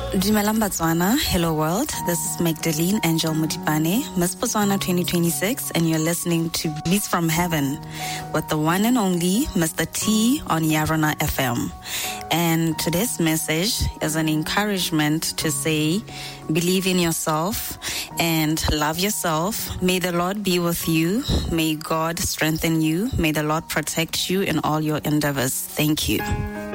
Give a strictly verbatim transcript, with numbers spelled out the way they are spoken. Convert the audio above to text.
Dumelang Botswana, hello world. This is Magdalene Angel Mutipane, Miss Botswana twenty twenty-six, and you're listening to Beats from Heaven with the one and only Mister T on Yarona F M. And today's message is an encouragement to say, believe in yourself and love yourself. May the Lord be with you. May God strengthen you. May the Lord protect you in all your endeavors. Thank you.